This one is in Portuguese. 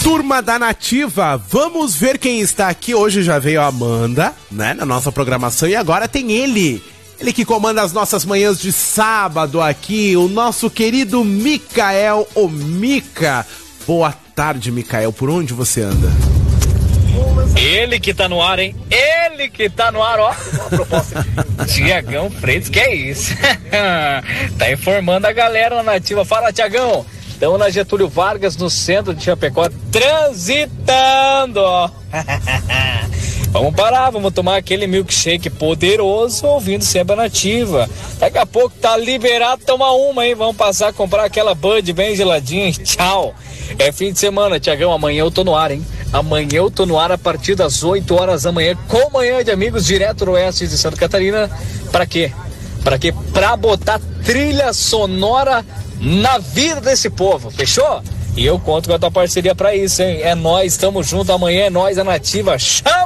Turma da Nativa, vamos ver quem está aqui. Hoje já veio a Amanda, né, na nossa programação, e agora tem ele que comanda as nossas manhãs de sábado aqui, o nosso querido Micael, o Mica. Boa tarde, Micael, por onde você anda? Ele que tá no ar, hein? Ele que tá no ar, ó. Tiagão Freitas, que é isso? Tá informando a galera na Nativa. Fala, Tiagão. Estamos na Getúlio Vargas, no centro de Chapecó, transitando, ó. Vamos parar, vamos tomar aquele milkshake poderoso, ouvindo sempre a Nativa. Daqui a pouco tá liberado tomar uma, hein? Vamos passar a comprar aquela Bud bem geladinha. Tchau. É fim de semana, Tiagão. Amanhã eu tô no ar, hein? Amanhã eu tô no ar a partir das 8 horas da manhã, com Manhã de Amigos, direto do oeste de Santa Catarina. Pra quê? Pra quê? Pra botar trilha sonora na vida desse povo, fechou? E eu conto com a tua parceria pra isso, hein? É nóis, tamo junto, amanhã é nóis, a Nativa. Tchau!